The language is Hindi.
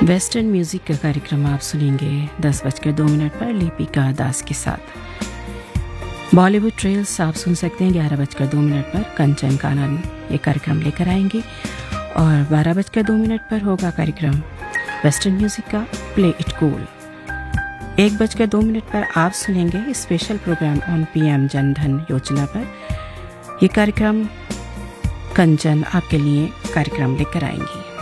वेस्टर्न म्यूजिक का कार्यक्रम आप सुनेंगे 10:02 पर लिपिका दास के साथ। बॉलीवुड ट्रेल्स आप सुन सकते हैं 11:02 पर कंचन कानन ये कार्यक्रम लेकर आएंगी और 12:02 पर होगा कार्यक्रम वेस्टर्न म्यूजिक का प्ले इट कूल। 1:02 पर आप सुनेंगे special programme on PM Jan Dhan योजना पर। ये कार्यक्रम कंचन आपके लिए कार्यक्रम लेकर आएंगी।